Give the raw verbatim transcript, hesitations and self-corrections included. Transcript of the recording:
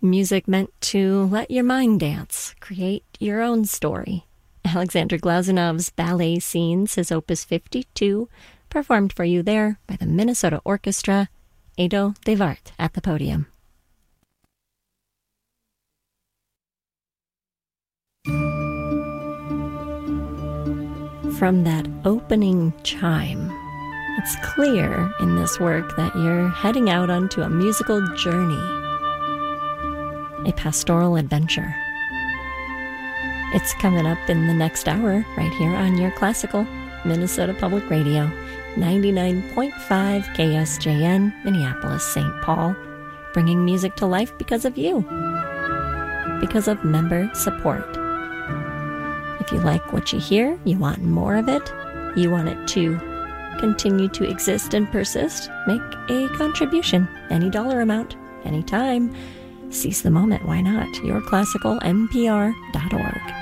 Music meant to let your mind dance, create your own story. Alexander Glazunov's Ballet Scenes, his Opus fifty-two, performed for you there by the Minnesota Orchestra, Edo de Wart at the podium. From that opening chime, it's clear in this work that you're heading out onto a musical journey, a pastoral adventure. It's coming up in the next hour right here on your classical Minnesota Public Radio, ninety-nine point five K S J N, Minneapolis, Saint Paul, bringing music to life because of you, because of member support. If you like what you hear, you want more of it, you want it to continue to exist and persist, make a contribution, any dollar amount, anytime. Seize the moment, why not? your classical m p r dot org.